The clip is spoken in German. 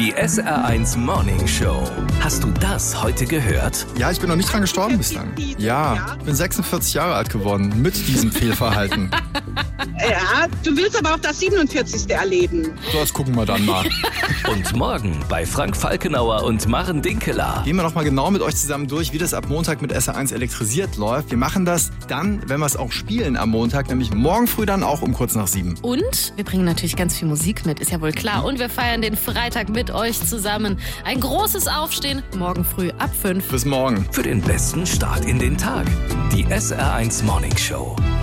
Die SR1 Morning Show. Hast du das heute gehört? Ja, ich bin noch nicht dran gestorben bislang. Ja, ich bin 46 Jahre alt geworden mit diesem Fehlverhalten. Ja, du willst aber auch das 47. erleben. Das gucken wir dann mal. Und morgen bei Frank Falkenauer und Maren Dinkeler. Gehen wir noch mal genau mit euch zusammen durch, wie das ab Montag mit SR1 elektrisiert läuft. Wir machen das dann, wenn wir es auch spielen am Montag, nämlich morgen früh dann auch um kurz nach 7. Und wir bringen natürlich ganz viel Musik mit, ist ja wohl klar. Und wir feiern den Freitag mit euch zusammen. Ein großes Aufstehen morgen früh ab 5. Bis morgen. Für den besten Start in den Tag. Die SR1 Morning Show.